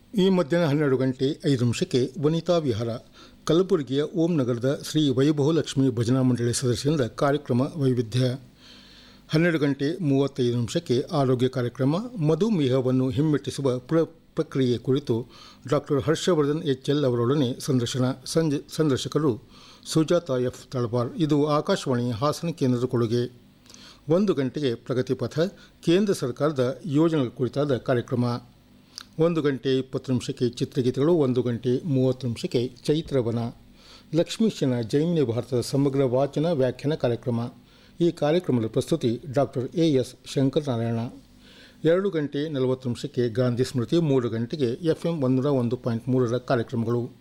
ಈ ಮಧ್ಯಾಹ್ನ 12:05 ವನಿತಾ ವಿಹಾರ ಕಲಬುರಗಿಯ ಓಂ ನಗರದ ಶ್ರೀ ವೈಭವಲಕ್ಷ್ಮಿ ಭಜನಾ ಮಂಡಳಿ ಸದಸ್ಯರಿಂದ ಕಾರ್ಯಕ್ರಮ ವೈವಿಧ್ಯ. 12:35 ಆರೋಗ್ಯ ಕಾರ್ಯಕ್ರಮ ಮಧುಮೇಹವನ್ನು ಹಿಮ್ಮೆಟ್ಟಿಸುವ ಪ್ರಕ್ರಿಯೆ ಕುರಿತು ಡಾಕ್ಟರ್ ಹರ್ಷವರ್ಧನ್ ಎಲ್ ಅವರೊಡನೆ ಸಂದರ್ಶನ. ಸಂದರ್ಶಕರು ಸುಜಾತಾ ಎಫ್ ತಳವಾರ್. ಇದು ಆಕಾಶವಾಣಿ ಹಾಸನ ಕೇಂದ್ರದ ಕೊಡುಗೆ. 1 ಗಂಟೆಗೆ ಪ್ರಗತಿ ಪಥ ಕೇಂದ್ರ ಸರ್ಕಾರದ ಯೋಜನೆಗಳ ಕುರಿತಾದ ಕಾರ್ಯಕ್ರಮ. 1:20 ಚಿತ್ರಗೀತೆಗಳು. 1:30 ಚೈತ್ರವನ ಲಕ್ಷ್ಮೀಶನ ಜೈಮಿನಿ ಭಾರತದ ಸಮಗ್ರ ವಾಚನ ವ್ಯಾಖ್ಯಾನ ಕಾರ್ಯಕ್ರಮ. ಈ ಕಾರ್ಯಕ್ರಮದ ಪ್ರಸ್ತುತಿ ಡಾಕ್ಟರ್ ಎಸ್ ಶಂಕರನಾರಾಯಣ. 2:40 ಗಾಂಧಿ ಸ್ಮೃತಿ. 3 ಗಂಟೆಗೆ FM 101.3 ಕಾರ್ಯಕ್ರಮಗಳು.